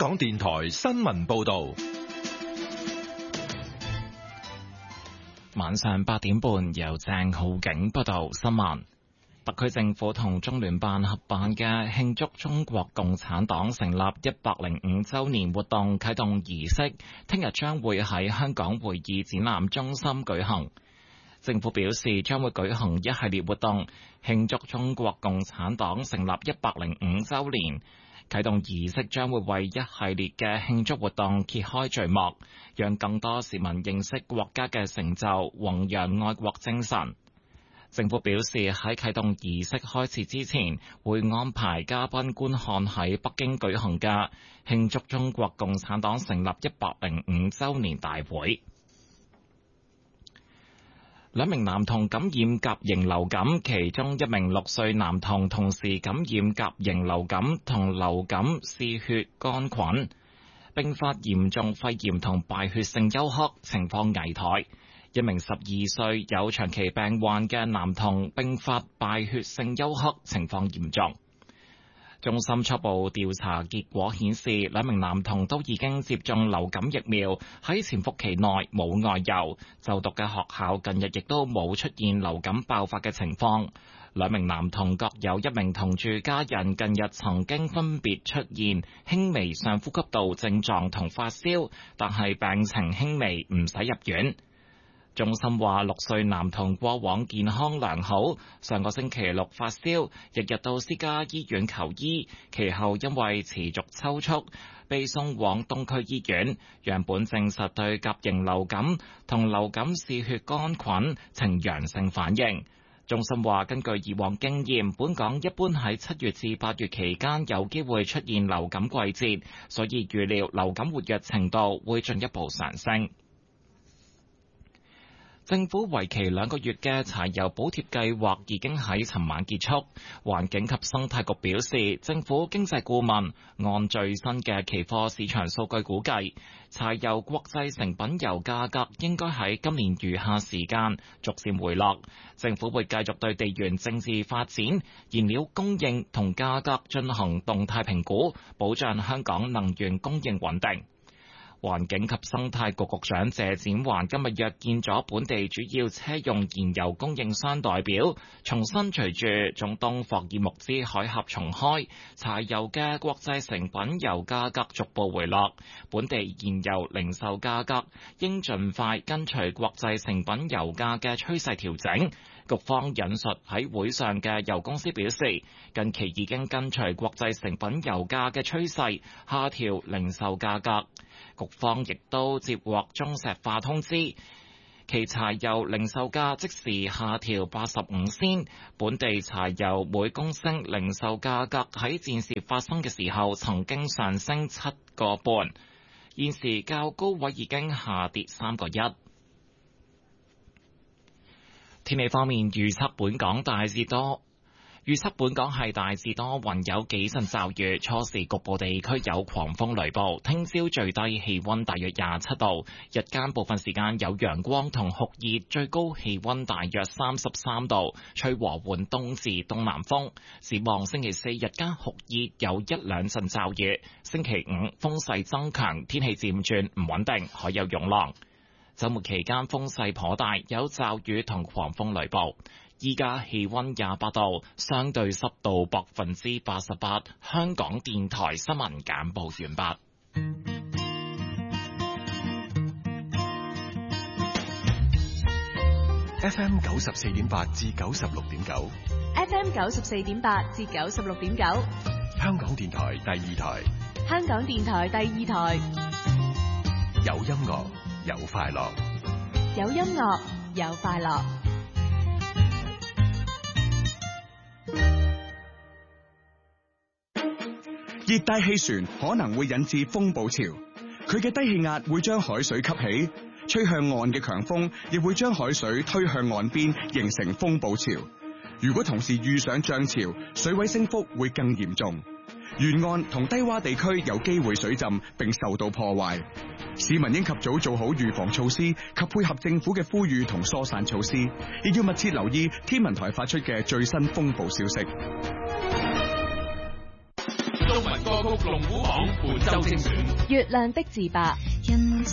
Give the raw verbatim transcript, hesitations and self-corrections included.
港電台新聞報道。 晚上八點半，由鄭浩景報道新聞。特區政府同中聯辦合辦嘅慶祝中國共產黨成立一百零五週年活動啟動儀式，聽日將會喺香港會議展覽中心舉行。政府表示將會舉行一系列活動，慶祝中國共產黨成立一百零五週年。啟動儀式將會為一系列嘅慶祝活動揭開序幕，讓更多市民認識國家嘅成就，弘揚愛國精神。政府表示喺啟動儀式開始之前，會安排嘉賓觀看喺北京舉行嘅慶祝中國共產黨成立一百零五週年大會。兩名男童感染甲型流感，其中一名六歲男童同時感染甲型流感同流感嗜血桿菌，併發嚴重肺炎同敗血性休克，情況危殆。一名十二歲有長期病患嘅男童併發敗血性休克，情況嚴重。中心初步調查結果顯示，兩名男童都已經接種流感疫苗，喺潛伏期內冇外遊，就讀嘅學校近日亦都冇出現流感爆發嘅情況。兩名男童各有一名同住家人近日曾經分別出現輕微上呼吸道症狀同發燒，但係病情輕微，唔使入院。中心話，六歲男童過往健康良好，上個星期六發燒，日日到私家醫院求醫，其後因為持續抽搐，被送往東區醫院，樣本證實對甲型流感同流感嗜血桿菌呈陽性反應。中心話，根據以往經驗，本港一般喺七月至八月期間有機會出現流感季節，所以預料流感活躍程度會進一步上升。政府為期兩個月嘅柴油補貼計劃已經喺尋晚結束。環境及生態局表示，政府經濟顧問按最新嘅期貨市場數據估計，柴油國際成品油價格應該喺今年餘下時間逐漸回落。政府會繼續對地緣政治發展、燃料供應同價格進行動態評估，保障香港能源供應穩定。環境及生態局局長謝展寰今日約見咗本地主要車用燃油供應商代表，重申隨住中東霍爾木茲海峽重開，柴油嘅國際成品油價格逐步回落，本地燃油零售價格應盡快跟隨國際成品油價嘅趨勢調整。局方引述喺會上嘅油公司表示，近期已經跟隨國際成品油價嘅趨勢下調零售價格。局方亦都接獲中石化通知，其柴油零售價即時下調八十五仙，本地柴油每公升零售價格喺戰事發生嘅時候曾經上升七個半，現時較高位已經下跌三個一。天氣方面，預測本港大致多。預測本港係大致多雲，有幾陣驟雨，初時局部地區有狂風雷暴。聽朝最低氣溫大約廿七度，日間部分時間有陽光同酷熱，最高氣溫大約三十三度，吹和緩東至東南風。展望星期四日間酷熱，有一兩陣驟雨。星期五風勢增強，天氣漸轉唔穩定，海有湧浪。週末期間風勢頗大，有驟雨同狂風雷暴。依家氣溫廿八度，相對濕度百分之八十八。香港電台新聞簡報完畢。 F M 九十四點八至九十六點九 ，F M 九十四點八至九十六點九， 香港電台第二台， 香港電台第二台， 有音樂，有快樂， 有音樂，有快樂。 熱帶氣旋可能會引致風暴潮，佢嘅低氣壓會將海水吸起，吹向岸嘅強風亦會將海水推向岸邊，形成風暴潮。如果同時遇上漲潮，水位升幅會更嚴重，沿岸同低洼地區有機會水浸並受到破壞。市民應及早做好預防措施及配合政府嘅呼籲同疏散措施，亦要密切留意天文台發出嘅最新風暴消息。 中文歌曲龍虎榜本周精選月亮的自白。 人